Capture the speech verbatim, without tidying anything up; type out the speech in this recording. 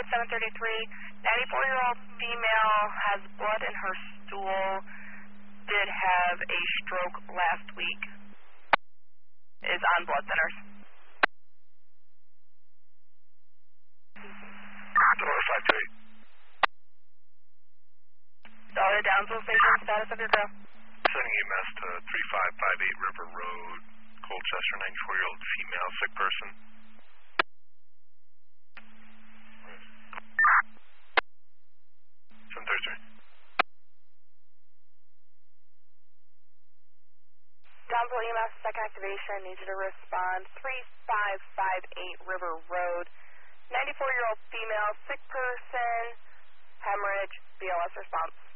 seven thirty-three. ninety-four-year-old female has blood in her stool. Did have a stroke last week. Is on blood thinners. Door five two eight. Dollar Downsville Station, status of your girl. Sending E M S to three five five eight River Road, Colchester, ninety-four-year-old female, sick person. seven thirty-three. Downsville E M S, second activation, needs you to respond. three five five eight River Road, ninety-four-year-old female, sick person, hemorrhage, B L S response.